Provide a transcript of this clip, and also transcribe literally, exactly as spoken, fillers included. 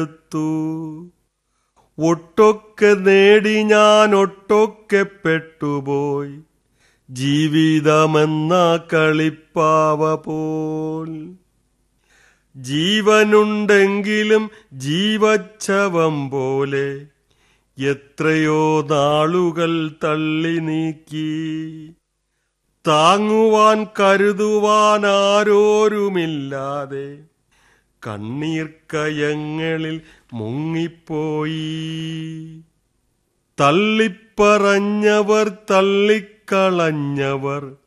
ഒട്ടൊക്കെ നേടി ഞാൻ ഒട്ടൊക്കെ പെട്ടുപോയി, ജീവിതമെന്ന കളിപ്പാവ പോൽ. ജീവനുണ്ടെങ്കിലും ജീവച്ഛവം പോലെ എത്രയോ നാളുകൾ തള്ളി നീക്കി. താങ്ങുവാൻ കരുതുവാൻ ആരോരുമില്ലാതെ കണ്ണീർ കയങ്ങളിൽ മുങ്ങിപ്പോയി. തള്ളിപ്പറഞ്ഞവർ തള്ളിക്കളഞ്ഞവർ